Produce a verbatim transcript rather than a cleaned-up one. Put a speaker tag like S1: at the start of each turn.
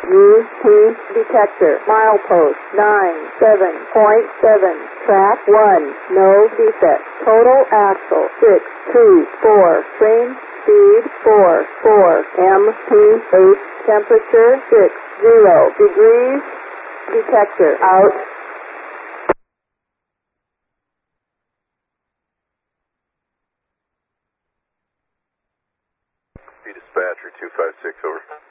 S1: U T detector. Milepost nine seven point seven. Track one. No defect. Total axle six two four. Range speed four four. M P eight. Temperature six zero degrees. Detector out.
S2: Dispatcher two five six over.